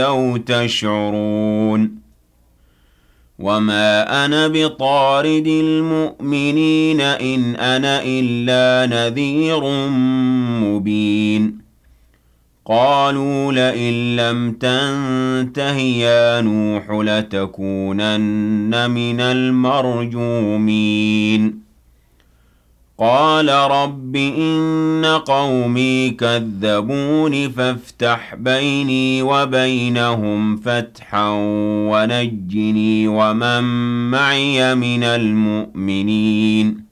لو تشعرون وما أنا بطارد المؤمنين إن أنا إلا نذير مبين قالوا لئن لم تنته يا نوح لتكونن من المرجومين قال رب إن قومي كذبون فافتح بيني وبينهم فتحا ونجني ومن معي من المؤمنين